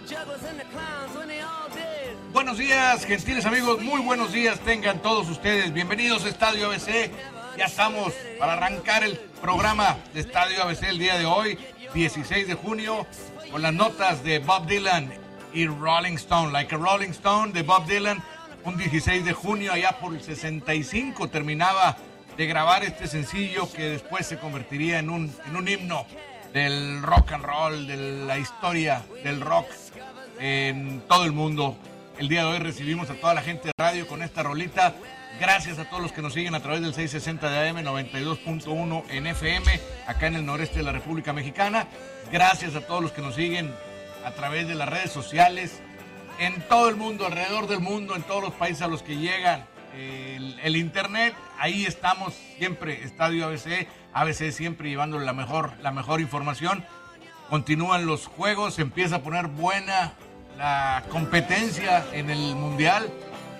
Buenos días, gentiles amigos, muy buenos días tengan todos ustedes. Bienvenidos a Estadio ABC. Ya estamos para arrancar el programa de Estadio ABC el día de hoy, 16 de junio, con las notas de Bob Dylan y Rolling Stone. Like a Rolling Stone de Bob Dylan, un 16 de junio, allá por el 65, terminaba de grabar este sencillo que después se convertiría en un himno del rock and roll, de la historia del rock en todo el mundo. El día de hoy recibimos a toda la gente de radio con esta rolita. Gracias a todos los que nos siguen a través del 660 de AM, 92.1 en FM, acá en el noreste de la República Mexicana. Gracias a todos los que nos siguen a través de las redes sociales, en todo el mundo, alrededor del mundo, en todos los países a los que llegan el internet. Ahí estamos siempre, Estadio ABC, ABC siempre llevándole la mejor información. Continúan los juegos, empieza a poner buena la competencia en el Mundial.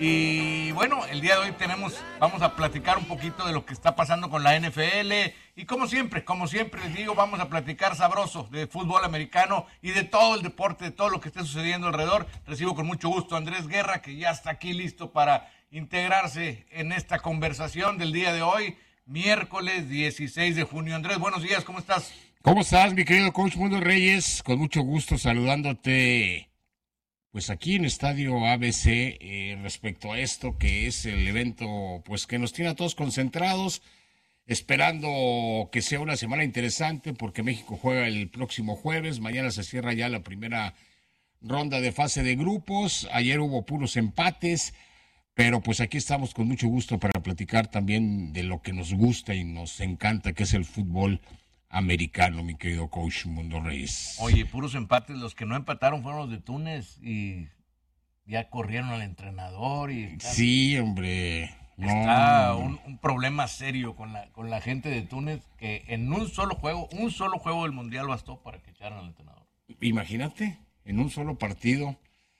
Y bueno, el día de hoy vamos a platicar un poquito de lo que está pasando con la NFL. Y como siempre les digo, vamos a platicar sabroso de fútbol americano y de todo el deporte, de todo lo que esté sucediendo alrededor. Recibo con mucho gusto a Andrés Guerra, que ya está aquí listo para integrarse en esta conversación del día de hoy, miércoles 16 de junio. Andrés, buenos días, ¿cómo estás? ¿Cómo estás, mi querido coach Mundo Reyes? Con mucho gusto saludándote, pues aquí en Estadio ABC, respecto a esto que es el evento, pues que nos tiene a todos concentrados, esperando que sea una semana interesante, porque México juega el próximo jueves, mañana se cierra ya la primera ronda de fase de grupos, ayer hubo puros empates, pero pues aquí estamos con mucho gusto para platicar también de lo que nos gusta y nos encanta, que es el fútbol americano, mi querido coach Mundo Reyes. Oye, puros empates, los que no empataron fueron los de Túnez y ya corrieron al entrenador y... Sí, hombre. Está un problema serio con la gente de Túnez, que en un solo juego del Mundial bastó para que echaran al entrenador. Imagínate, en un solo partido.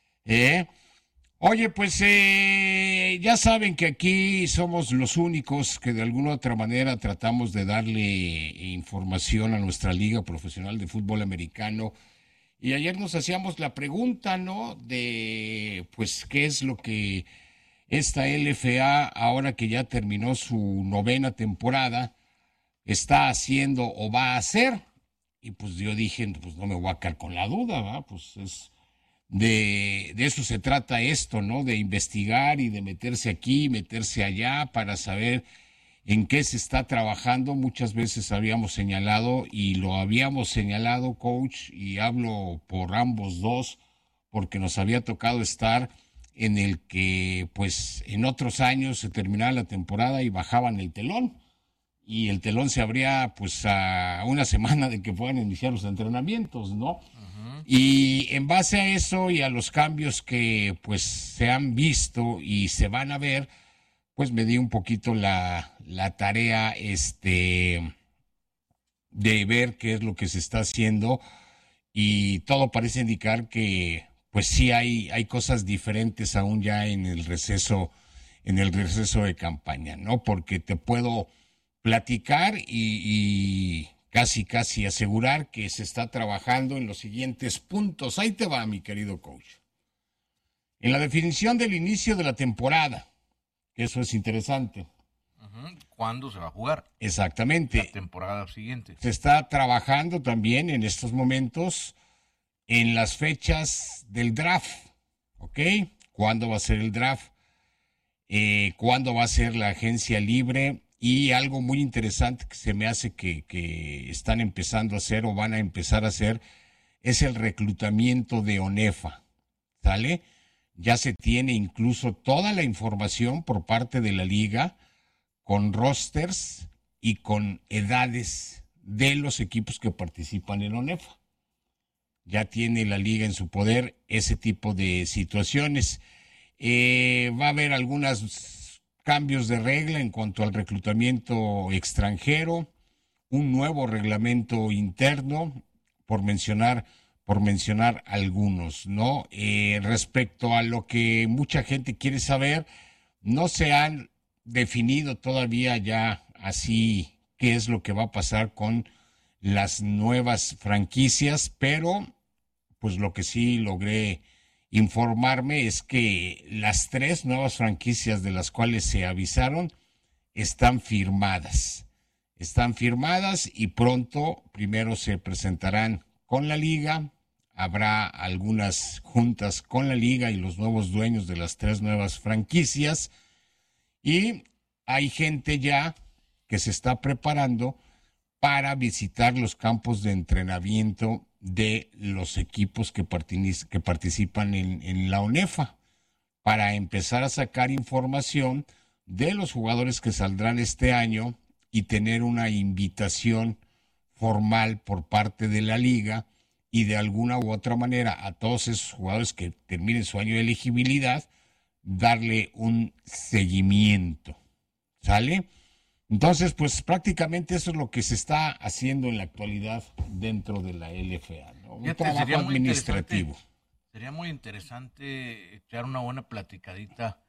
Oye, pues ya saben que aquí somos los únicos que de alguna u otra manera tratamos de darle información a nuestra Liga Profesional de Fútbol Americano. Y ayer nos hacíamos la pregunta, ¿no? De, pues, ¿qué es lo que esta LFA, ahora que ya terminó su 9ª temporada, está haciendo o va a hacer? Y pues yo dije, pues no me voy a quedar con la duda, ¿verdad? Pues es... De eso se trata esto, ¿no? De investigar y de meterse aquí, meterse allá para saber en qué se está trabajando. Muchas veces habíamos señalado y lo habíamos señalado, coach, y hablo por ambos dos, porque nos había tocado estar en el que, pues, en otros años se terminaba la temporada y bajaban el telón. Y el telón se abría, pues, a una semana de que puedan iniciar los entrenamientos, ¿no? Y en base a eso y a los cambios que pues se han visto y se van a ver, pues me di un poquito la tarea de ver qué es lo que se está haciendo, y todo parece indicar que pues sí hay cosas diferentes aún ya en el receso de campaña, ¿no? Porque te puedo platicar y casi asegurar que se está trabajando en los siguientes puntos. Ahí te va, mi querido coach. En la definición del inicio de la temporada, que eso es interesante. ¿Cuándo se va a jugar? Exactamente. La temporada siguiente. Se está trabajando también en estos momentos en las fechas del draft, ¿ok? ¿Cuándo va a ser el draft? ¿Cuándo va a ser la agencia libre? Y algo muy interesante que se me hace que están empezando a hacer o van a empezar a hacer es el reclutamiento de ONEFA, ¿sale? Ya se tiene incluso toda la información por parte de la liga con rosters y con edades de los equipos que participan en ONEFA. Ya tiene la liga en su poder ese tipo de situaciones. Va a haber algunos cambios de regla en cuanto al reclutamiento extranjero, un nuevo reglamento interno, por mencionar algunos, ¿no? Respecto a lo que mucha gente quiere saber, no se han definido todavía ya así qué es lo que va a pasar con las nuevas franquicias, pero pues lo que sí logré informarme es que las 3 nuevas franquicias de las cuales se avisaron están firmadas. Están firmadas y pronto primero se presentarán con la liga. Habrá algunas juntas con la liga y los nuevos dueños de las 3 nuevas franquicias. Y hay gente ya que se está preparando para visitar los campos de entrenamiento de los equipos que participan en la ONEFA, para empezar a sacar información de los jugadores que saldrán este año y tener una invitación formal por parte de la liga y de alguna u otra manera a todos esos jugadores que terminen su año de elegibilidad, darle un seguimiento. ¿Sale? Entonces, pues prácticamente eso es lo que se está haciendo en la actualidad dentro de la LFA, ¿no? Un trabajo administrativo. Sería muy interesante echar una buena platicadita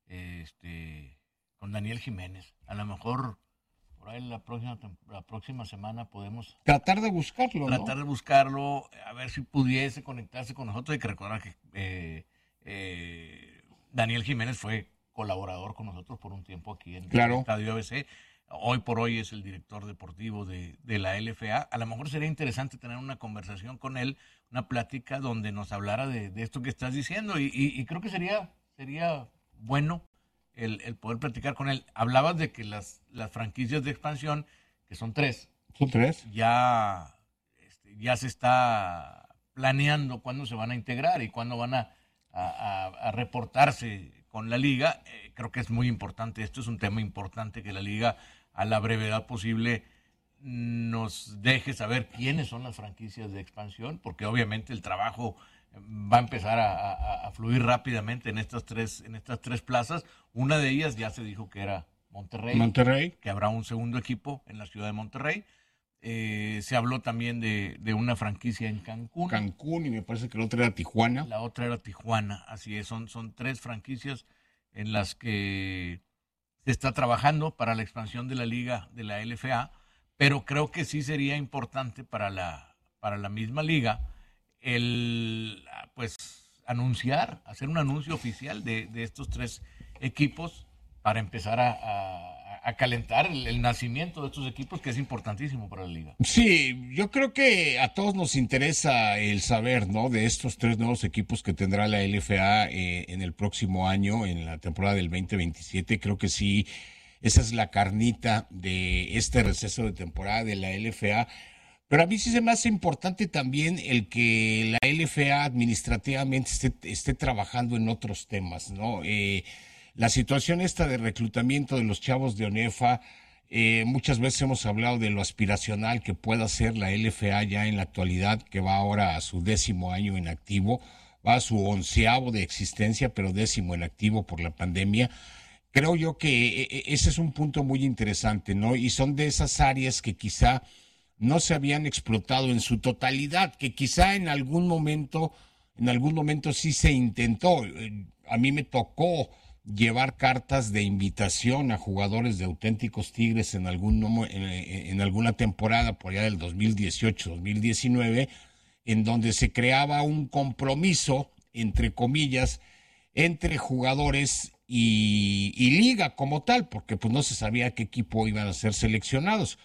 con Daniel Jiménez. A lo mejor por ahí la próxima semana podemos tratar de buscarlo, tratar de buscarlo, a ver si pudiese conectarse con nosotros. Hay que recordar que Daniel Jiménez fue colaborador con nosotros por un tiempo aquí en el Estadio ABC. Hoy por hoy es el director deportivo de la LFA. A lo mejor sería interesante tener una conversación con él, una plática donde nos hablara de esto que estás diciendo, y creo que sería bueno el poder platicar con él. Hablabas de que las franquicias de expansión, que son 3. ¿Son 3? Ya se está planeando cuándo se van a integrar y cuándo van a reportarse con la liga. Creo que es muy importante. Esto es un tema importante, que la liga a la brevedad posible nos deje saber quiénes son las franquicias de expansión, porque obviamente el trabajo va a empezar a fluir rápidamente en estas tres plazas. Una de ellas ya se dijo que era Monterrey, que habrá un segundo equipo en la ciudad de Monterrey. Se habló también de una franquicia en Cancún, y me parece que la otra era Tijuana. La otra era Tijuana, así es. Son 3 franquicias en las que se está trabajando para la expansión de la liga de la LFA, pero creo que sí sería importante para la misma liga hacer un anuncio oficial de estos 3 equipos para empezar a calentar el nacimiento de estos equipos, que es importantísimo para la liga. Sí, yo creo que a todos nos interesa el saber, ¿no?, de estos 3 nuevos equipos que tendrá la LFA en el próximo año, en la temporada del 2027. Creo que sí, esa es la carnita de este receso de temporada de la LFA. Pero a mí sí se me hace importante también el que la LFA administrativamente esté trabajando en otros temas, ¿no? La situación esta de reclutamiento de los chavos de ONEFA, muchas veces hemos hablado de lo aspiracional que pueda ser la LFA ya en la actualidad, que va ahora a su 10º año en activo, va a su 11º de existencia, pero 10º en activo por la pandemia. Creo yo que ese es un punto muy interesante, ¿no? Y son de esas áreas que quizá no se habían explotado en su totalidad, que quizá en algún momento sí se intentó. A mí me tocó llevar cartas de invitación a jugadores de Auténticos Tigres en alguna temporada por allá del 2018-2019, en donde se creaba un compromiso, entre comillas, entre jugadores y liga como tal, porque pues no se sabía qué equipo iban a ser seleccionados.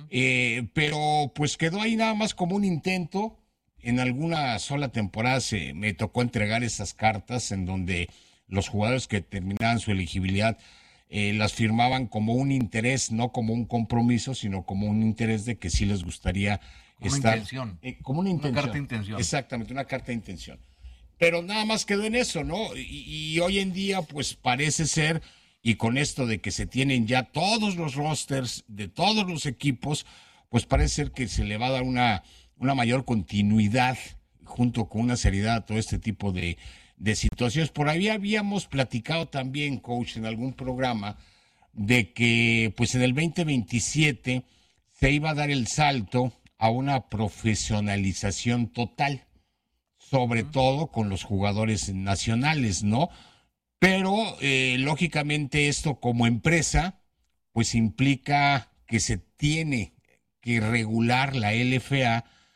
Pero pues quedó ahí nada más como un intento. En alguna sola temporada me tocó entregar esas cartas en donde los jugadores que terminaban su elegibilidad las firmaban como un interés, no como un compromiso, sino como un interés de que sí les gustaría estar. Como una intención. Una carta de intención. Exactamente, una carta de intención. Pero nada más quedó en eso, ¿no? Y hoy en día, pues parece ser, y con esto de que se tienen ya todos los rosters de todos los equipos, pues parece ser que se le va a dar una mayor continuidad junto con una seriedad a todo este tipo de situaciones. Por ahí habíamos platicado también, coach, en algún programa, de que pues en el 2027 se iba a dar el salto a una profesionalización total, sobre todo con los jugadores nacionales, ¿no? Pero lógicamente esto como empresa pues implica que se tiene que regular la LFA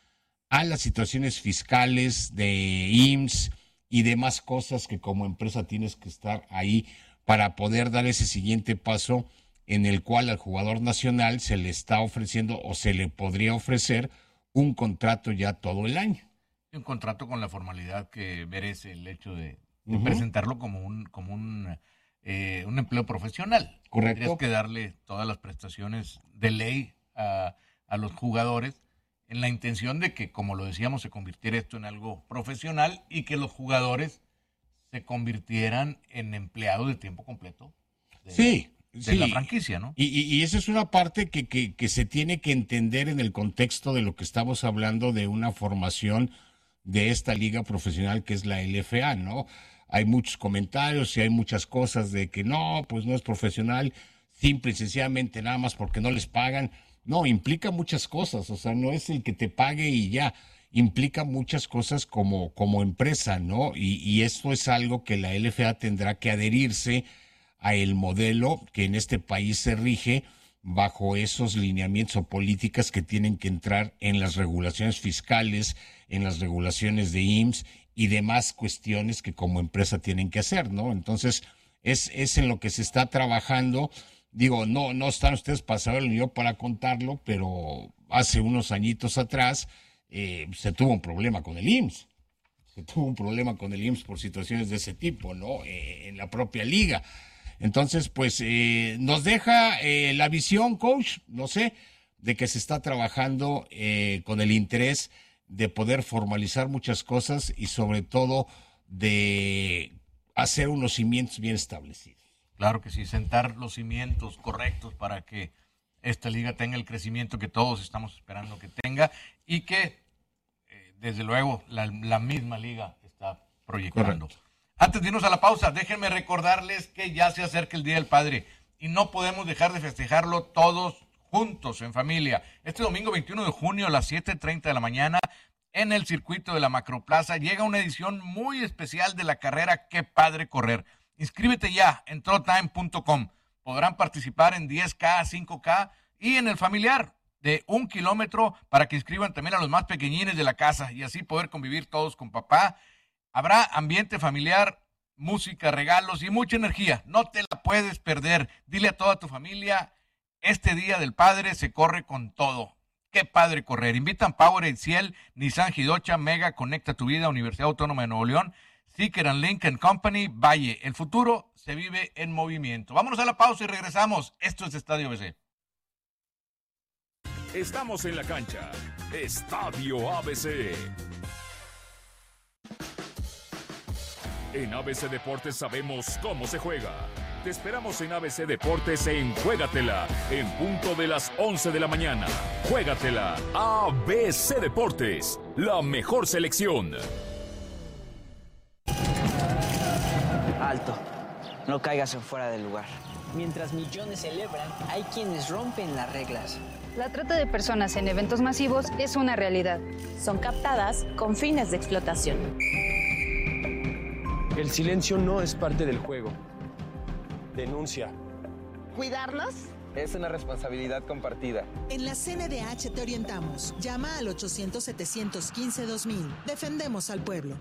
a las situaciones fiscales de IMSS y demás cosas que como empresa tienes que estar ahí para poder dar ese siguiente paso en el cual al jugador nacional se le está ofreciendo o se le podría ofrecer un contrato ya todo el año. Un contrato con la formalidad que merece el hecho de presentarlo como un empleo profesional. Correcto. Tienes que darle todas las prestaciones de ley a los jugadores en la intención de que, como lo decíamos, se convirtiera esto en algo profesional y que los jugadores se convirtieran en empleados de tiempo completo de la franquicia, ¿no? Y esa es una parte que se tiene que entender en el contexto de lo que estamos hablando de una formación de esta liga profesional que es la LFA, ¿no? Hay muchos comentarios y hay muchas cosas de que no, pues no es profesional, simple y sencillamente nada más porque no les pagan. No, implica muchas cosas, o sea, no es el que te pague y ya, implica muchas cosas como empresa, ¿no? Y esto es algo que la LFA tendrá que adherirse a el modelo que en este país se rige bajo esos lineamientos o políticas que tienen que entrar en las regulaciones fiscales, en las regulaciones de IMSS y demás cuestiones que como empresa tienen que hacer, ¿no? Entonces, es en lo que se está trabajando. Digo, no están ustedes para saberlo ni yo para contarlo, pero hace unos añitos atrás se tuvo un problema con el IMSS. Se tuvo un problema con el IMSS por situaciones de ese tipo, ¿no? En la propia liga. Entonces, pues, nos deja la visión, coach, no sé, de que se está trabajando con el interés de poder formalizar muchas cosas y sobre todo de hacer unos cimientos bien establecidos. Claro que sí, sentar los cimientos correctos para que esta liga tenga el crecimiento que todos estamos esperando que tenga y que, desde luego, la misma liga está proyectando. Correcto. Antes de irnos a la pausa, déjenme recordarles que ya se acerca el Día del Padre y no podemos dejar de festejarlo todos juntos, en familia. Este domingo 21 de junio a las 7:30 de la mañana, en el circuito de la Macroplaza, llega una edición muy especial de la carrera Qué Padre Correr. Inscríbete ya en trotime.com. Podrán participar en 10K, 5K y en el familiar de 1 kilómetro para que inscriban también a los más pequeñines de la casa y así poder convivir todos con papá. Habrá ambiente familiar, música, regalos y mucha energía. No te la puedes perder. Dile a toda tu familia, este Día del Padre se corre con todo. Qué padre correr. Invitan Powerade Ciel, Nissan Hidocha, Mega, Conecta tu Vida, Universidad Autónoma de Nuevo León, Seeker and Link Company, Valle. El futuro se vive en movimiento. Vámonos a la pausa y regresamos. Esto es Estadio ABC. Estamos en la cancha. Estadio ABC. En ABC Deportes sabemos cómo se juega. Te esperamos en ABC Deportes en Juégatela, en punto de las 11 de la mañana. Juégatela, ABC Deportes, la mejor selección. Alto, no caigas en fuera del lugar. Mientras millones celebran, hay quienes rompen las reglas. La trata de personas en eventos masivos es una realidad. Son captadas con fines de explotación. El silencio no es parte del juego. Denuncia. ¿Cuidarlos? Es una responsabilidad compartida. En la CNDH te orientamos. Llama al 800-715-2000. Defendemos al pueblo.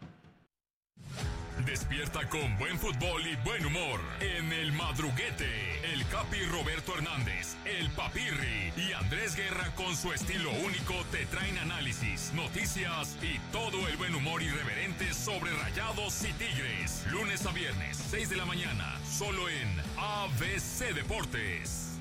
Despierta con buen fútbol y buen humor en El Madruguete. El Capi Roberto Hernández, el Papirri y Andrés Guerra con su estilo único te traen análisis, noticias y todo el buen humor irreverente sobre Rayados y Tigres. Lunes a viernes, 6 de la mañana, solo en ABC Deportes.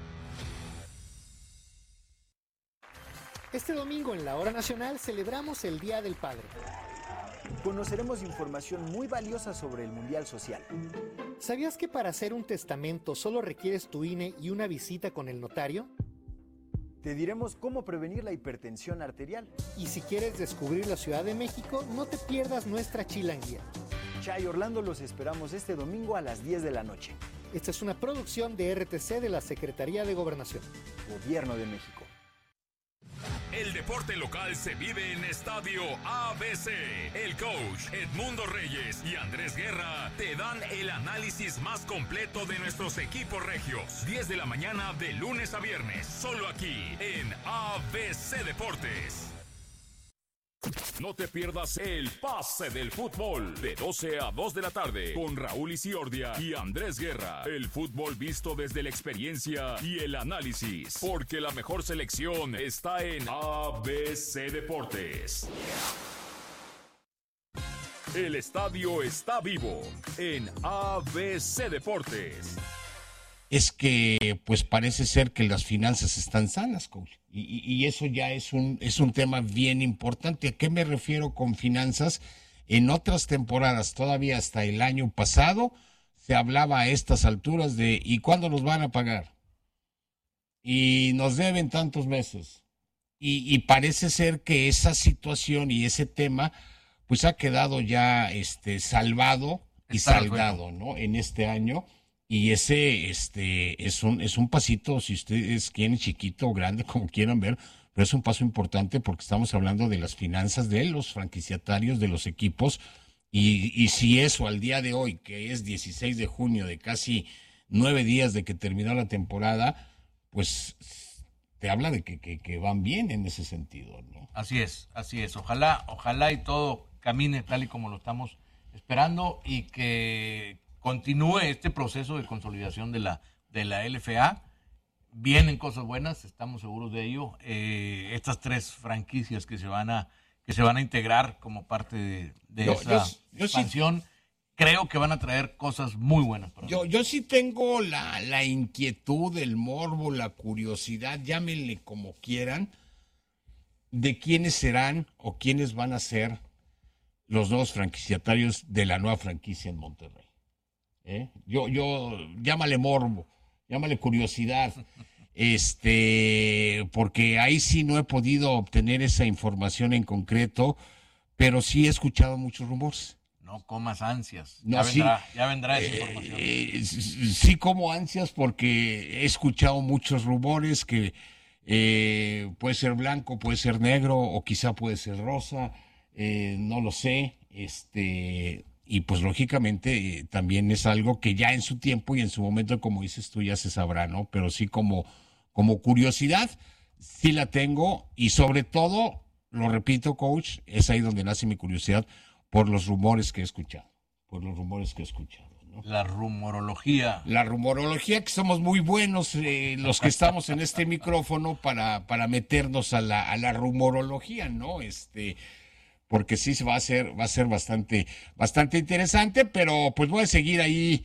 Este domingo en la Hora Nacional celebramos el Día del Padre. Conoceremos información muy valiosa sobre el Mundial Social. ¿Sabías que para hacer un testamento solo requieres tu INE y una visita con el notario? Te diremos cómo prevenir la hipertensión arterial. Y si quieres descubrir la Ciudad de México, no te pierdas nuestra chilanguía. Chay Orlando, los esperamos este domingo a las 10 de la noche. Esta es una producción de RTC de la Secretaría de Gobernación. Gobierno de México. El deporte local se vive en Estadio ABC. El coach Edmundo Reyes y Andrés Guerra te dan el análisis más completo de nuestros equipos regios. 10 de la mañana de lunes a viernes, solo aquí en ABC Deportes. No te pierdas el Pase del Fútbol de 12 a 2 de la tarde con Raúl Isiordia y Andrés Guerra. El fútbol visto desde la experiencia y el análisis, porque la mejor selección está en ABC Deportes. El estadio está vivo en ABC Deportes. Es que pues parece ser que las finanzas están sanas, coach. Y eso ya es un tema bien importante. ¿A qué me refiero con finanzas? En otras temporadas, todavía hasta el año pasado, se hablaba a estas alturas de ¿y cuándo nos van a pagar? Y nos deben tantos meses. Y parece ser que esa situación y ese tema pues ha quedado ya salvado y saldado, ¿no? En este año. Y ese es un pasito, si ustedes quieren, chiquito o grande, como quieran ver, pero es un paso importante porque estamos hablando de las finanzas de los franquiciatarios, de los equipos, y si eso al día de hoy, que es 16 de junio, de casi 9 días de que terminó la temporada, pues te habla de que van bien en ese sentido, ¿no? Así es. Ojalá y todo camine tal y como lo estamos esperando y que continúe este proceso de consolidación de la LFA. Vienen cosas buenas, estamos seguros de ello. Estas 3 franquicias que se van a integrar como parte de esa expansión, sí, creo que van a traer cosas muy buenas. Yo sí tengo la inquietud, el morbo, la curiosidad, llámenle como quieran, de quiénes serán o quiénes van a ser los nuevos franquiciatarios de la nueva franquicia en Monterrey. Yo llámale morbo, llámale curiosidad, porque ahí sí no he podido obtener esa información en concreto, pero sí he escuchado muchos rumores. No comas ansias, no, ya vendrá esa información. Sí como ansias porque he escuchado muchos rumores que puede ser blanco, puede ser negro o quizá puede ser rosa, no lo sé, y pues lógicamente también es algo que ya en su tiempo y en su momento, como dices tú, ya se sabrá, ¿no? Pero sí como curiosidad, sí la tengo y sobre todo, lo repito, coach, es ahí donde nace mi curiosidad por los rumores que he escuchado, ¿no? La rumorología. La rumorología, que somos muy buenos los que estamos en este micrófono para meternos a la rumorología, ¿no? Porque sí va a ser bastante interesante, pero pues voy a seguir ahí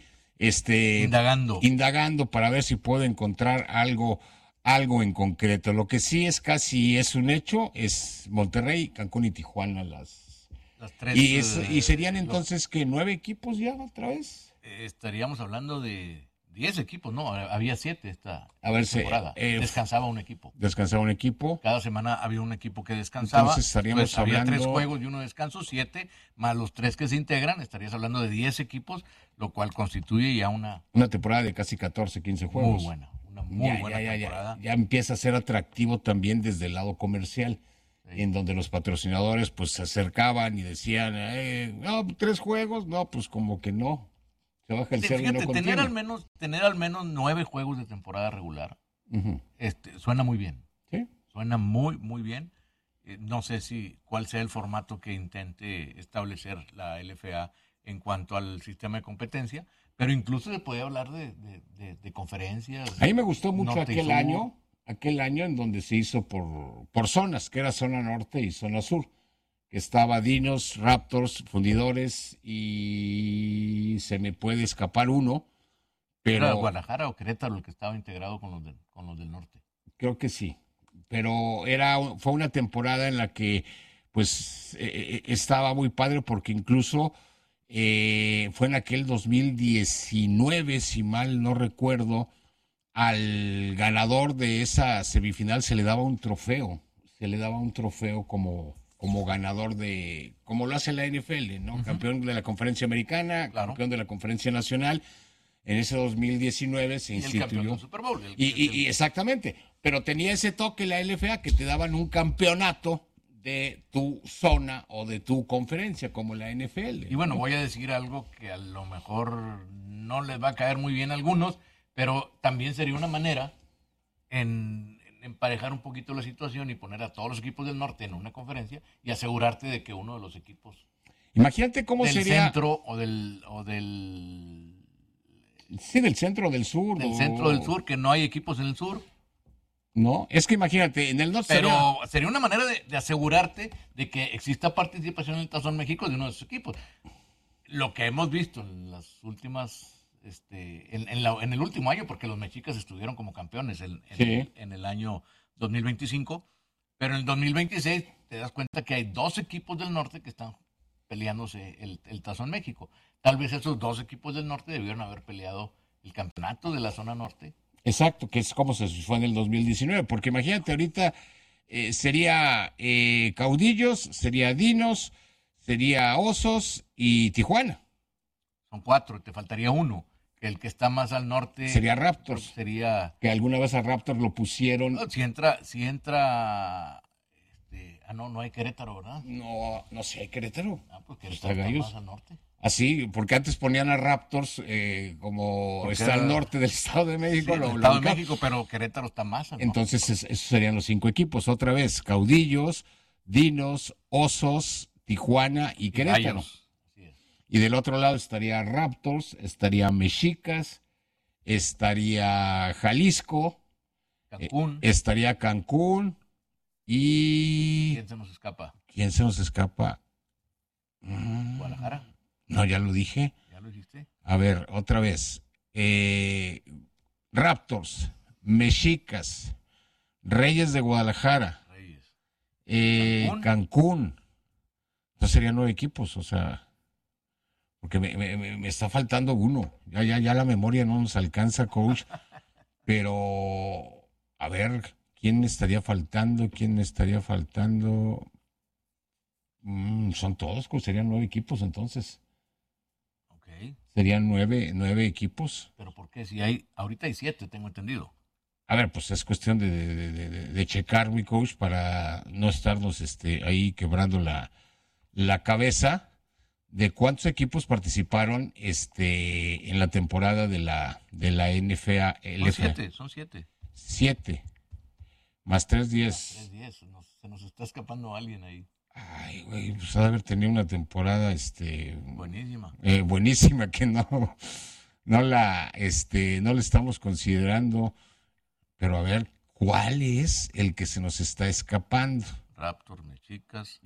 indagando para ver si puedo encontrar algo en concreto. Lo que sí es casi es un hecho es Monterrey, Cancún y Tijuana las 3. Y serían entonces que 9 equipos ya otra vez. Estaríamos hablando de 10 equipos, no, había 7 esta temporada. Descansaba un equipo. Cada semana había un equipo que descansaba. Entonces estaríamos había hablando... 3 juegos y 1 descanso, 7, más los 3 que se integran, estarías hablando de 10 equipos, lo cual constituye ya una temporada de casi 14, 15 juegos. Una muy buena temporada. Ya empieza a ser atractivo también desde el lado comercial, sí, en donde los patrocinadores pues se acercaban y decían, no, 3 juegos, no, pues como que no. Se baja el cerdo y no tener al menos 9 juegos de temporada regular, suena muy bien. ¿Sí? Suena muy, muy bien. No sé cuál sea el formato que intente establecer la LFA en cuanto al sistema de competencia, pero incluso se puede hablar de conferencias. A mí me gustó mucho aquel año en donde se hizo por zonas, que era zona norte y zona sur. Estaba Dinos, Raptors, Fundidores y se me puede escapar uno, pero... ¿Era Guadalajara o Querétaro el que estaba integrado con los del norte? Creo que sí, pero fue una temporada en la que pues estaba muy padre porque incluso fue en aquel 2019, si mal no recuerdo, al ganador de esa semifinal se le daba un trofeo como ganador como lo hace la NFL, ¿no? Uh-huh. Campeón de la Conferencia Americana, claro, campeón de la Conferencia Nacional. En ese 2019 se instituyó. El campeón del Super Bowl. Y exactamente, pero tenía ese toque la LFA que te daban un campeonato de tu zona o de tu conferencia, como la NFL. Y bueno, voy a decir algo que a lo mejor no les va a caer muy bien a algunos, pero también sería una manera en emparejar un poquito la situación y poner a todos los equipos del norte en una conferencia y asegurarte de que uno de los equipos imagínate cómo del sería centro sí, del centro o del sur. Del centro del sur, que no hay equipos en el sur. No, es que imagínate, en el norte pero sería una manera de asegurarte de que exista participación en el Tazón México de uno de esos equipos. Lo que hemos visto en las últimas, en el último año, porque los mexicas estuvieron como campeones en el año 2025, pero en el 2026 te das cuenta que hay 2 equipos del norte que están peleándose el Tazón México. Tal vez esos 2 equipos del norte debieron haber peleado el campeonato de la zona norte. Exacto, que es como se fue en el 2019, porque imagínate ahorita sería Caudillos, sería Dinos, sería Osos y Tijuana. Son 4, te faltaría uno. El que está más al norte sería Raptors. Sería que alguna vez a Raptors lo pusieron. No, si entra no hay Querétaro, ¿verdad? No sé, ¿hay Querétaro? Pues Querétaro está más al norte. Así, porque antes ponían a Raptors como porque está al norte del Estado de México. Sí, el Estado de México, pero Querétaro está más al norte. Entonces, esos serían los 5 equipos. Otra vez, Caudillos, Dinos, Osos, Tijuana y Querétaro. Y del otro lado estaría Raptors, estaría Mexicas, estaría Jalisco, Cancún. Estaría Cancún y... ¿Quién se nos escapa? ¿Quién se nos escapa? Guadalajara. No, ya lo dije. ¿Ya lo dijiste? A ver, otra vez. Raptors, Mexicas, Reyes de Guadalajara, Cancún. Entonces serían 9 equipos, o sea... Porque me está faltando uno. Ya la memoria no nos alcanza, coach. Pero, a ver, ¿quién estaría faltando? Son todos, coach. Serían 9 equipos, entonces. Ok. Serían 9 equipos. ¿Pero por qué? Si ahorita hay 7, tengo entendido. A ver, pues es cuestión de checar, mi coach, para no estarnos ahí quebrando la cabeza. ¿De cuántos equipos participaron en la temporada de la NFA? Son 7. 7. Más 3, 10. 10. Se nos está escapando alguien ahí. Ay, güey, pues ha de haber tenido una temporada buenísima. Buenísima que no la estamos considerando. Pero a ver, ¿cuál es el que se nos está escapando? Raptors, Mexicas.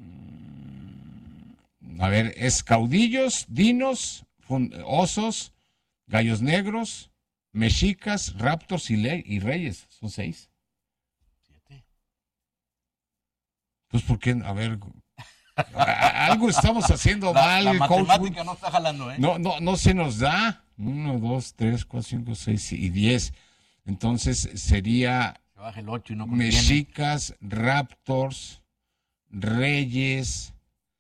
A ver, es Caudillos, Dinos, Osos, Gallos Negros, Mexicas, Raptors y Reyes. Son 6. 7. Pues, ¿por qué? A ver, algo estamos haciendo mal. La matemática no está jalando, ¿eh? No se nos da. 1, 2, 3, 4, 5, 6 y 10. Entonces sería se baja el 8 y no contiene. Mexicas, Raptors, Reyes...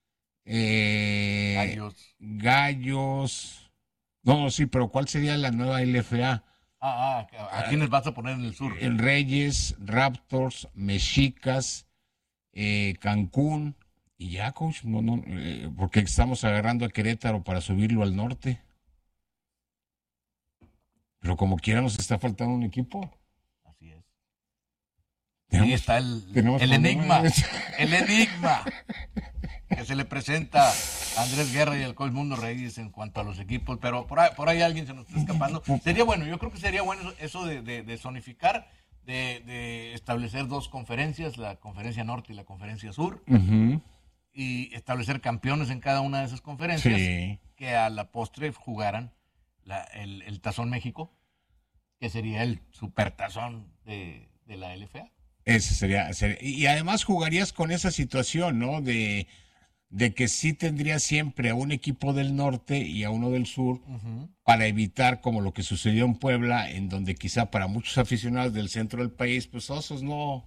Gallos. No, sí, pero ¿cuál sería la nueva LFA? ¿A quiénes vas a poner en el sur? En Reyes, Raptors, Mexicas, Cancún y ya, coach, porque estamos agarrando a Querétaro para subirlo al norte. Pero como quiera nos está faltando un equipo. Así es. Ahí está el enigma. El enigma que se le presenta a Andrés Guerra y al coach Mundo Reyes en cuanto a los equipos, pero por ahí alguien se nos está escapando. Sería bueno, yo creo que sería bueno eso de zonificar, de establecer 2 conferencias, la conferencia norte y la conferencia sur, y establecer campeones en cada una de esas conferencias, que a la postre jugaran el Tazón México, que sería el supertazón de la LFA. Ese sería, y además jugarías con esa situación, ¿no? De que sí tendría siempre a un equipo del norte y a uno del sur, para evitar como lo que sucedió en Puebla, en donde quizá para muchos aficionados del centro del país, pues Osos no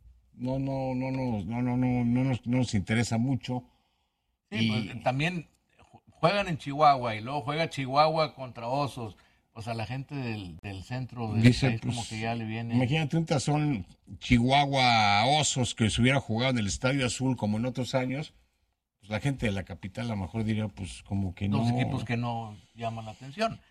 nos interesa mucho. Sí, pues, también juegan en Chihuahua y luego juega Chihuahua contra Osos. O sea, la gente del centro del país pues, como que ya le viene... Imagínate un Tazón Chihuahua-Osos que se hubiera jugado en el Estadio Azul como en otros años, pues la gente de la capital a lo mejor diría, pues como que no... Dos equipos que no llaman la atención.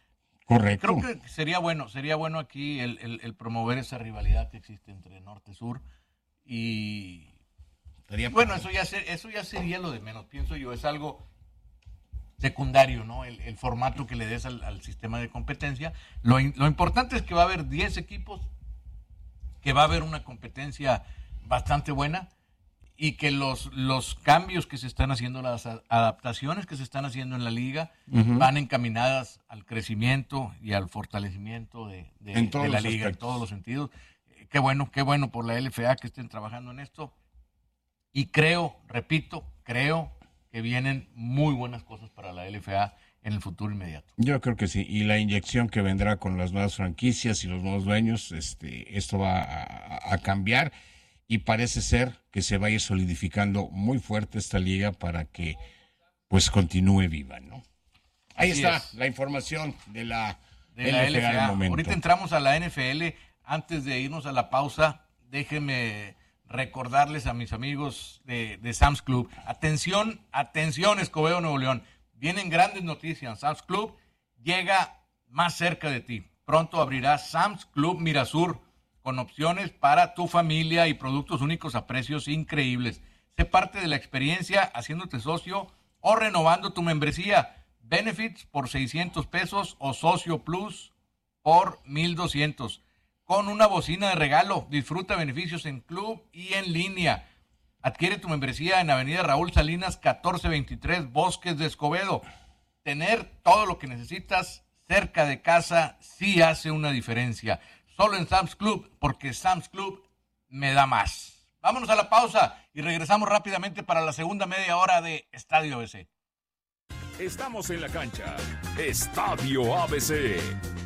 Correcto. Creo que sería bueno aquí el promover esa rivalidad que existe entre norte-sur y bueno, eso ya sería lo de menos, pienso yo, es algo secundario, ¿no? El formato que le des al sistema de competencia. Lo importante es que va a haber 10 equipos, que va a haber una competencia bastante buena y que los cambios que se están haciendo, las adaptaciones que se están haciendo en la liga, van encaminadas al crecimiento y al fortalecimiento de la liga en todos los sentidos. Qué bueno por la LFA que estén trabajando en esto. Y creo que vienen muy buenas cosas para la LFA en el futuro inmediato. Yo creo que sí, y la inyección que vendrá con las nuevas franquicias y los nuevos dueños, esto va a cambiar y parece ser que se va a ir solidificando muy fuerte esta liga para que pues continúe viva, ¿no? Ahí Así está es. La información de la LFA. al momento. Ahorita entramos a la NFL. Antes de irnos a la pausa, déjenme recordarles a mis amigos de Sam's Club. Atención, Escobedo, Nuevo León. Vienen grandes noticias. Sam's Club llega más cerca de ti. Pronto abrirá Sam's Club Mirasur con opciones para tu familia y productos únicos a precios increíbles. Sé parte de la experiencia haciéndote socio o renovando tu membresía. Benefits por $600 o Socio Plus por $1,200. Con una bocina de regalo. Disfruta beneficios en club y en línea. Adquiere tu membresía en Avenida Raúl Salinas 1423, Bosques de Escobedo. Tener todo lo que necesitas cerca de casa sí hace una diferencia. Solo en Sam's Club, porque Sam's Club me da más. Vámonos a la pausa y regresamos rápidamente para la segunda media hora de Estadio ABC. Estamos en la cancha. Estadio ABC.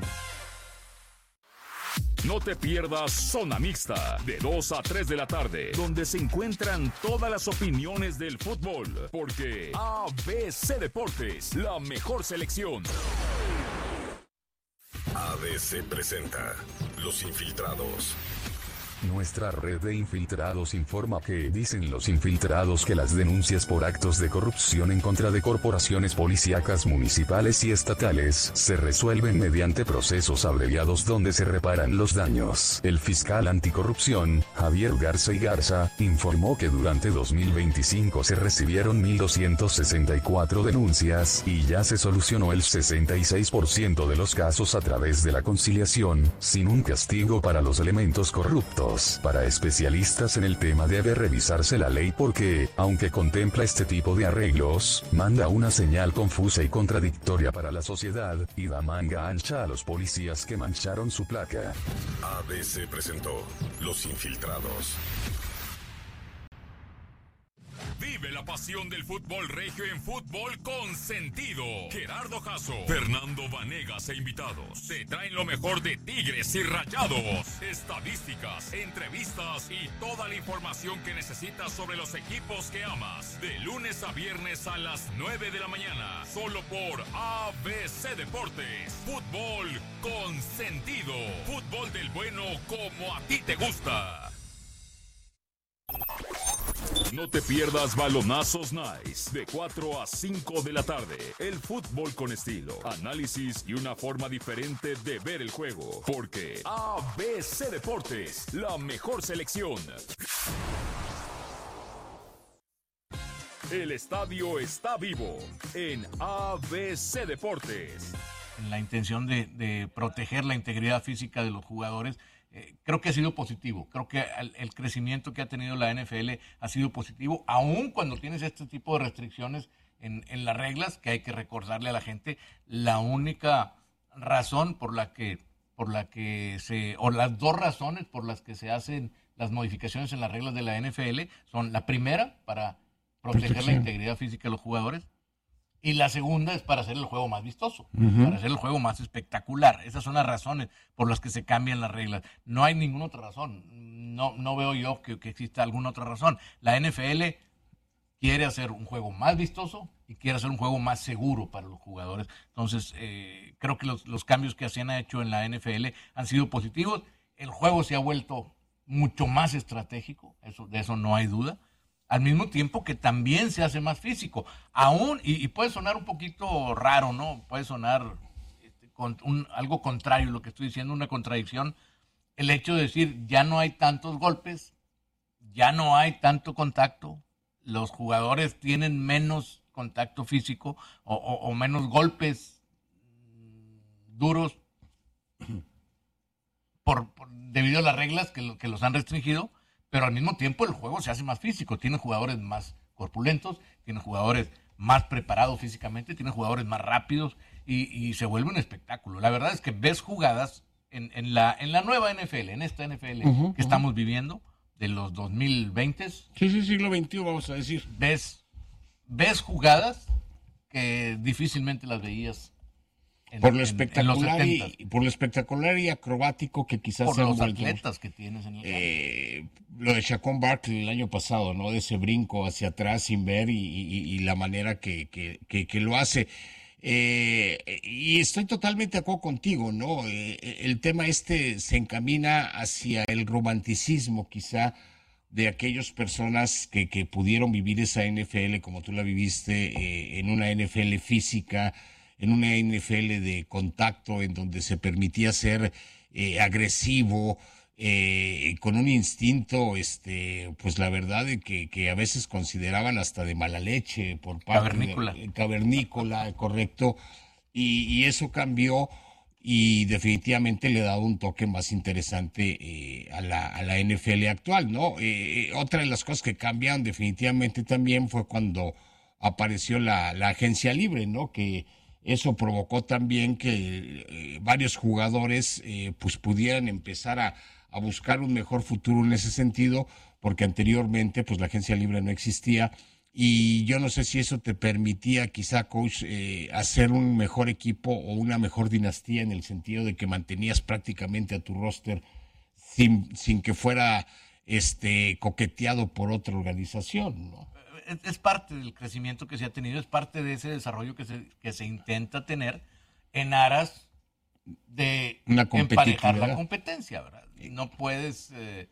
No te pierdas Zona Mixta, de 2 a 3 de la tarde, donde se encuentran todas las opiniones del fútbol, porque ABC Deportes, la mejor selección. ABC presenta Los Infiltrados. Nuestra red de infiltrados informa que dicen los infiltrados que las denuncias por actos de corrupción en contra de corporaciones policíacas municipales y estatales se resuelven mediante procesos abreviados donde se reparan los daños. El fiscal anticorrupción, Javier Garza y Garza, informó que durante 2025 se recibieron 1,264 denuncias y ya se solucionó el 66% de los casos a través de la conciliación, sin un castigo para los elementos corruptos. Para especialistas en el tema debe revisarse la ley porque, aunque contempla este tipo de arreglos, manda una señal confusa y contradictoria para la sociedad, y da manga ancha a los policías que mancharon su placa. ABC presentó Los Infiltrados. Vive la pasión del fútbol regio en Fútbol con Sentido. Gerardo Jasso, Fernando Vanegas e invitados te traen lo mejor de Tigres y Rayados. Estadísticas, entrevistas y toda la información que necesitas sobre los equipos que amas. De lunes a viernes a las 9 de la mañana. Solo por ABC Deportes. Fútbol con Sentido. Fútbol del bueno como a ti te gusta. No te pierdas Balonazos Nice, de 4 a 5 de la tarde. El fútbol con estilo, análisis y una forma diferente de ver el juego. Porque ABC Deportes, la mejor selección. El estadio está vivo en ABC Deportes. En la intención de proteger la integridad física de los jugadores, creo que ha sido positivo. Creo que el crecimiento que ha tenido la NFL ha sido positivo, aun cuando tienes este tipo de restricciones en las reglas, que hay que recordarle a la gente. La única razón por la que o las dos razones por las que se hacen las modificaciones en las reglas de la NFL son: la primera, para proteger la integridad física de los jugadores, y la segunda es para hacer el juego más vistoso, para hacer el juego más espectacular. Esas son las razones por las que se cambian las reglas. No hay ninguna otra razón. No veo yo que exista alguna otra razón. La NFL quiere hacer un juego más vistoso y quiere hacer un juego más seguro para los jugadores. Entonces, creo que los cambios que se han hecho en la NFL han sido positivos. El juego se ha vuelto mucho más estratégico, de eso no hay duda. Al mismo tiempo que también se hace más físico. Aún, y puede sonar un poquito raro, ¿no? Puede sonar algo contrario, lo que estoy diciendo, una contradicción, el hecho de decir ya no hay tantos golpes, ya no hay tanto contacto, los jugadores tienen menos contacto físico o menos golpes duros debido a las reglas que los han restringido, pero al mismo tiempo el juego se hace más físico, tiene jugadores más corpulentos, tiene jugadores más preparados físicamente, tiene jugadores más rápidos y se vuelve un espectáculo. La verdad es que ves jugadas en la nueva NFL, en esta NFL que estamos viviendo, de los 2020. Sí, siglo XXI, vamos a decir. Ves jugadas que difícilmente las veías por lo espectacular en los 70s. Por lo espectacular y acrobático que quizás por sea los atletas que tienes en el lo de Saquon Barkley el año pasado, ¿no? De ese brinco hacia atrás sin ver y la manera que lo hace. Y estoy totalmente de acuerdo contigo, ¿no? El tema se encamina hacia el romanticismo quizá de aquellas personas que pudieron vivir esa NFL como tú la viviste, en una NFL física, en una NFL de contacto, en donde se permitía ser agresivo, con un instinto, pues la verdad de que a veces consideraban hasta de mala leche por parte cavernícola, correcto, y eso cambió y definitivamente le ha dado un toque más interesante a la NFL actual, ¿no? Otra de las cosas que cambiaron definitivamente también fue cuando apareció la agencia libre, ¿no? Que eso provocó también que varios jugadores pues pudieran empezar a buscar un mejor futuro en ese sentido, porque anteriormente pues la agencia libre no existía y yo no sé si eso te permitía quizá, coach, hacer un mejor equipo o una mejor dinastía, en el sentido de que mantenías prácticamente a tu roster sin que fuera coqueteado por otra organización, ¿no? Es parte del crecimiento que se ha tenido, es parte de ese desarrollo que se intenta tener en aras de emparejar la competencia, ¿verdad? Y no puedes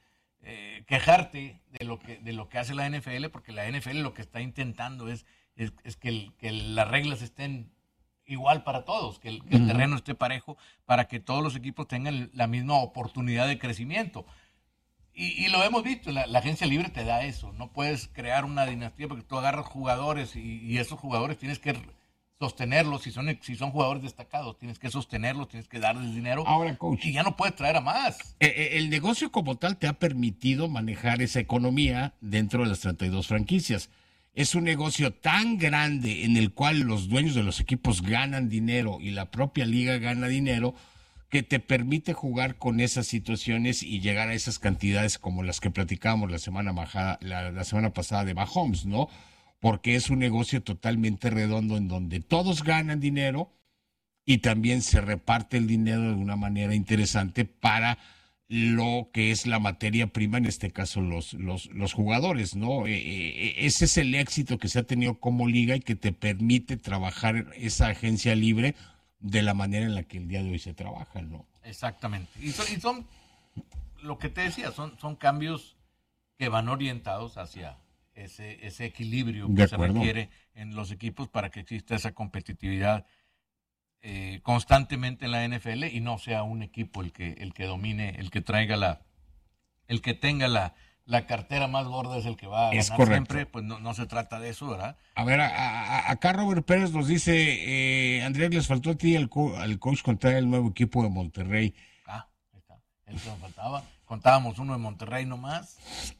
quejarte de lo que hace la NFL, porque la NFL lo que está intentando es que las reglas estén igual para todos, que el terreno esté parejo, para que todos los equipos tengan la misma oportunidad de crecimiento. Y lo hemos visto, la agencia libre te da eso. No puedes crear una dinastía porque tú agarras jugadores y esos jugadores tienes que sostenerlos. Si son jugadores destacados, tienes que sostenerlos, tienes que darles dinero. Ahora, coach, y ya no puedes traer a más. El negocio como tal te ha permitido manejar esa economía dentro de las 32 franquicias. Es un negocio tan grande en el cual los dueños de los equipos ganan dinero y la propia liga gana dinero, que te permite jugar con esas situaciones y llegar a esas cantidades como las que platicábamos la semana pasada de Mahomes, ¿no? Porque es un negocio totalmente redondo en donde todos ganan dinero y también se reparte el dinero de una manera interesante para lo que es la materia prima, en este caso los jugadores, ¿no? Ese es el éxito que se ha tenido como liga y que te permite trabajar esa agencia libre de la manera en la que el día de hoy se trabaja, ¿no? Exactamente. Y son lo que te decía, son cambios que van orientados hacia ese equilibrio que se requiere en los equipos para que exista esa competitividad constantemente en la NFL y no sea un equipo el que domine, el que traiga el que tenga la cartera más gorda es el que va a ganar siempre. Pues no se trata de eso, ¿verdad? A ver, acá Robert Pérez nos dice, Andrés, les faltó a ti al coach contar el nuevo equipo de Monterrey. Ahí está, el que nos faltaba. Contábamos uno de Monterrey nomás.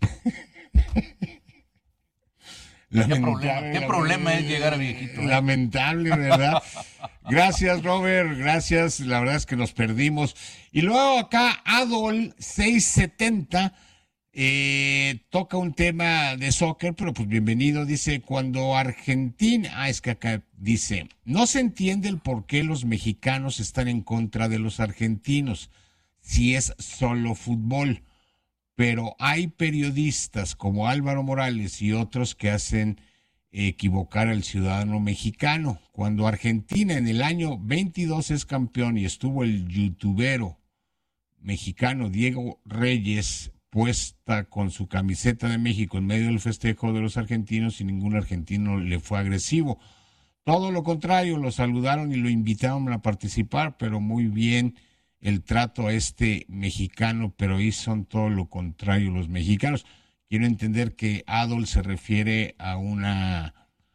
¿Qué problema es llegar a viejito? Lamentable, ¿verdad? Gracias, Robert, gracias. La verdad es que nos perdimos. Y luego acá Adol 670 toca un tema de soccer, pero pues bienvenido. Dice, cuando Argentina... es que acá dice, no se entiende el por qué los mexicanos están en contra de los argentinos, si es solo fútbol. Pero hay periodistas como Álvaro Morales y otros que hacen equivocar al ciudadano mexicano. Cuando Argentina en el año 22 es campeón y estuvo el youtubero mexicano Diego Reyes puesta con su camiseta de México en medio del festejo de los argentinos y ningún argentino le fue agresivo. Todo lo contrario, lo saludaron y lo invitaron a participar, pero muy bien el trato a este mexicano, pero ahí son todo lo contrario los mexicanos. Quiero entender que Adol se refiere a una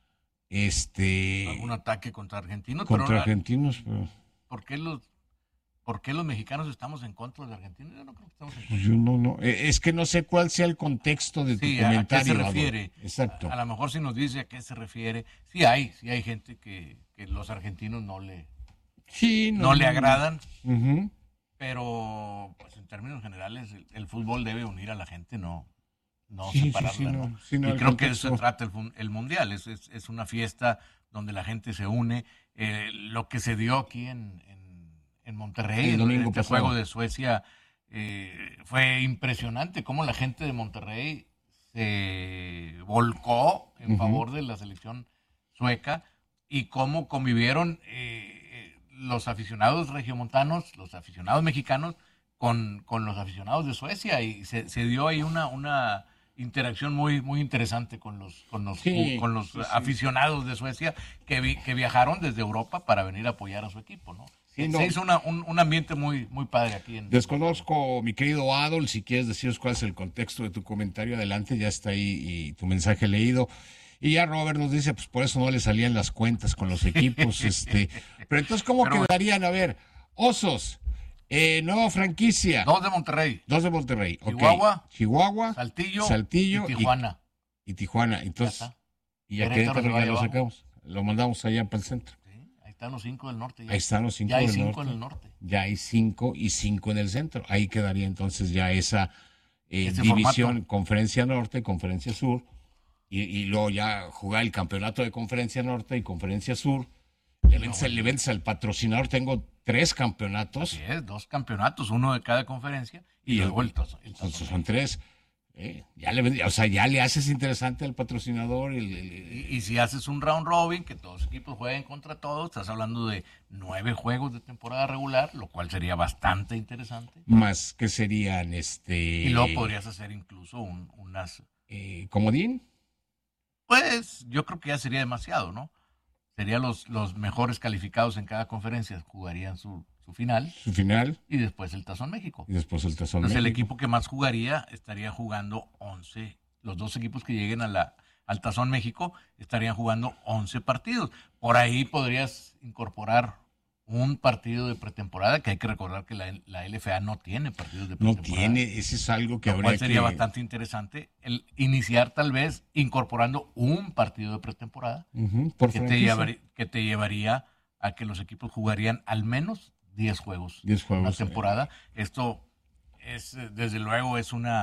algún ataque contra argentinos. Argentinos, pero ¿por qué los mexicanos estamos en contra de argentinos? Yo no creo que estamos en contra. Yo no, es que no sé cuál sea el contexto de tu comentario. ¿A qué se refiere? Adol. Exacto. A lo mejor si nos dice a qué se refiere. Sí hay gente que los argentinos no le agradan. Uh-huh. Pero pues en términos generales el fútbol debe unir a la gente, no separarla. Y creo que de eso se trata el Mundial. Es una fiesta donde la gente se une. Lo que se dio aquí en Monterrey, el juego de Suecia, fue impresionante cómo la gente de Monterrey se volcó en favor de la selección sueca y cómo convivieron los aficionados regiomontanos, los aficionados mexicanos con los aficionados de Suecia, y se dio ahí una interacción muy muy interesante con los aficionados de Suecia que viajaron desde Europa para venir a apoyar a su equipo, ¿no? Se hizo un ambiente muy muy padre aquí. Desconozco, mi querido Adol, si quieres decirnos cuál es el contexto de tu comentario, adelante, ya está ahí y tu mensaje leído. Y ya Robert nos dice, pues por eso no le salían las cuentas con los equipos. Pero entonces, ¿cómo quedarían? A ver, Osos, nueva franquicia. 2 de Monterrey. Chihuahua, Saltillo y Tijuana. Tijuana. Entonces, ¿y a Querétaro ya lo sacamos? Lo mandamos allá para el centro. Sí, ahí están los 5 del norte. Ahí están los 5 del norte. Ya hay 5 en el norte. Ya hay 5 y 5 en el centro. Ahí quedaría entonces ya esa división, formato. Conferencia Norte, Conferencia Sur. Y luego ya jugar el campeonato de Conferencia Norte y Conferencia Sur. Le vendes al patrocinador. Tengo 3 campeonatos. Así es, 2 campeonatos, uno de cada conferencia. Y luego el tazón. Son 3. Ya le haces interesante al patrocinador. Y si haces un round robin, que todos los equipos jueguen contra todos, estás hablando de 9 juegos de temporada regular, lo cual sería bastante interesante. Más que serían Y luego podrías hacer incluso unas... ¿comodín? Pues yo creo que ya sería demasiado, ¿no? Serían los mejores calificados en cada conferencia, jugarían su final. Su final. Y después el Tazón México. Entonces el equipo que más jugaría estaría jugando 11. Los 2 equipos que lleguen al Tazón México estarían jugando 11 partidos. Por ahí podrías incorporar un partido de pretemporada, que hay que recordar que la LFA no tiene partidos de pretemporada. No tiene, eso es algo que habría sería bastante interesante el iniciar tal vez incorporando un partido de pretemporada que te llevaría a que los equipos jugarían al menos 10 juegos la temporada. Esto es, desde luego, es un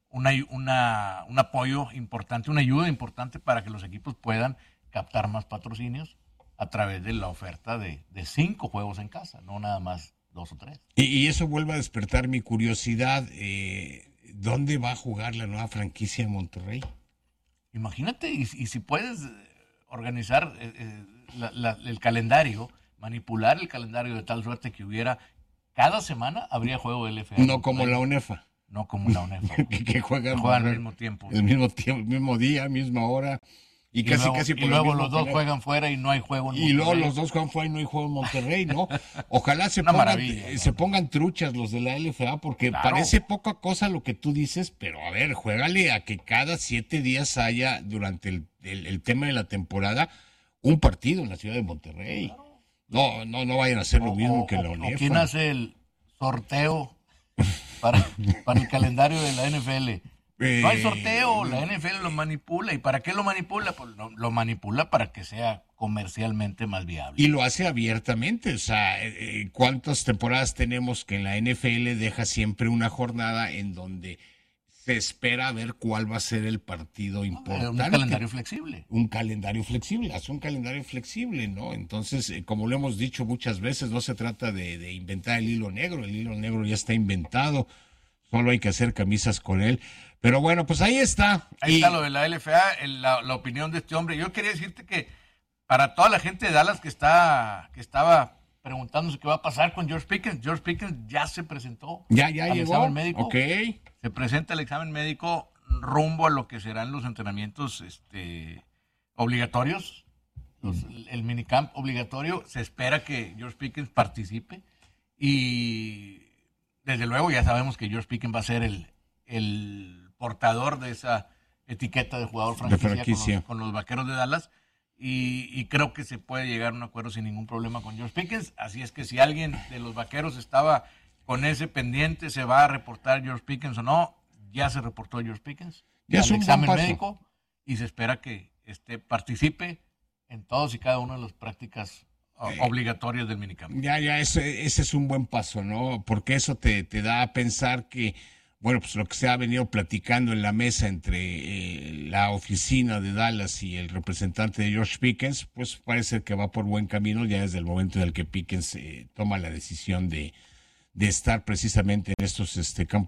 apoyo importante, una ayuda importante para que los equipos puedan captar más patrocinios a través de la oferta de 5 juegos en casa, no nada más 2 o 3. Y eso vuelve a despertar mi curiosidad. ¿Dónde va a jugar la nueva franquicia en Monterrey? Imagínate, y si puedes organizar el calendario, manipular el calendario de tal suerte que hubiera, cada semana habría juego de LFA. No como la UNEFA. No como la UNEFA. que juegan al mismo tiempo. El mismo día, misma hora. Y luego los 2 juegan fuera y no hay juego en Monterrey. Y luego los 2 juegan fuera y no hay juego en Monterrey, ¿no? Ojalá se pongan truchas los de la LFA, porque parece poca cosa lo que tú dices, pero a ver, juégale a que cada 7 días haya, durante el tema de la temporada, un partido en la ciudad de Monterrey. Claro. No vayan a hacer lo mismo que la UNEFA. ¿Quién hace el sorteo para el calendario de la NFL? No hay sorteo, la NFL lo manipula. ¿Y para qué lo manipula? Pues lo manipula para que sea comercialmente más viable. Y lo hace abiertamente. O sea, ¿cuántas temporadas tenemos que en la NFL deja siempre una jornada en donde se espera ver cuál va a ser el partido importante? Un calendario flexible. Un calendario flexible, hace un calendario flexible, ¿no? Entonces, como lo hemos dicho muchas veces, no se trata de inventar el hilo negro ya está inventado, solo hay que hacer camisas con él. Pero bueno, pues ahí está. Ahí está lo de la LFA, la opinión de este hombre. Yo quería decirte que para toda la gente de Dallas que estaba preguntándose qué va a pasar con George Pickens ya se presentó. Ya llegó. Examen médico. Okay. Se presenta el examen médico rumbo a lo que serán los entrenamientos obligatorios el minicamp obligatorio. Se espera que George Pickens participe y desde luego ya sabemos que George Pickens va a ser el portador de esa etiqueta de jugador franquicia. Con los Vaqueros de Dallas y creo que se puede llegar a un acuerdo sin ningún problema con George Pickens. Así es que si alguien de los Vaqueros estaba con ese pendiente, se va a reportar George Pickens o no, ya se reportó George Pickens. Ya es un examen médico y se espera que participe en todos y cada una de las prácticas obligatorias del minicamp. Ese es un buen paso, ¿no? Porque eso te da a pensar que, bueno, pues lo que se ha venido platicando en la mesa entre la oficina de Dallas y el representante de George Pickens, pues parece que va por buen camino ya desde el momento en el que Pickens toma la decisión de estar precisamente en estos campos